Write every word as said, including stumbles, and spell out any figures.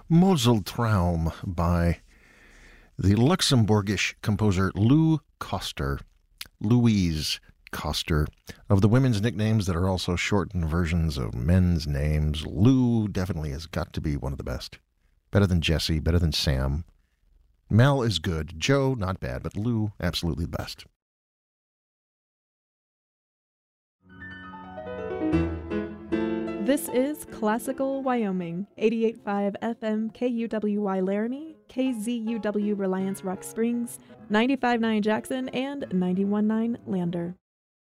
Moseltraum by the Luxembourgish composer Lou Koster. Louise Koster. Of the women's nicknames that are also shortened versions of men's names, Lou definitely has got to be one of the best. Better than Jesse, better than Sam. Mel is good. Joe, not bad, but Lou, absolutely the best. This is Classical Wyoming, eighty-eight point five F M K U W Y Laramie, K Z U W Reliance Rock Springs, ninety-five point nine Jackson, and ninety-one point nine Lander.